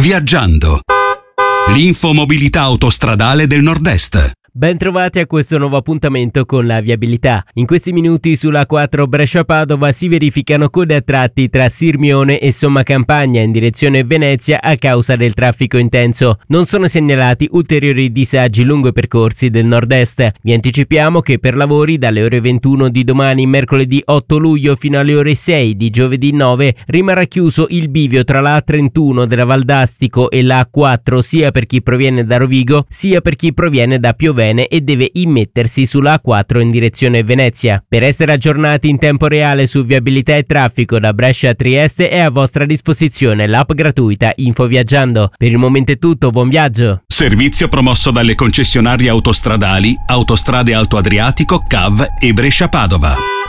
Viaggiando. L'infomobilità autostradale del Nord-Est. Ben trovati a questo nuovo appuntamento con la viabilità. In questi minuti sulla A4 Brescia-Padova si verificano code a tratti tra Sirmione e Somma Campagna in direzione Venezia a causa del traffico intenso. Non sono segnalati ulteriori disagi lungo i percorsi del nord-est. Vi anticipiamo che per lavori dalle ore 21 di domani, mercoledì 8 luglio, fino alle ore 6 di giovedì 9 rimarrà chiuso il bivio tra la A31 della Valdastico e la A4 sia per chi proviene da Rovigo sia per chi proviene da Piovene e deve immettersi sulla A4 in direzione Venezia. Per essere aggiornati in tempo reale su viabilità e traffico da Brescia a Trieste è a vostra disposizione l'app gratuita Info Viaggiando. Per il momento è tutto, buon viaggio! Servizio promosso dalle concessionarie autostradali Autostrade Alto Adriatico, CAV e Brescia Padova.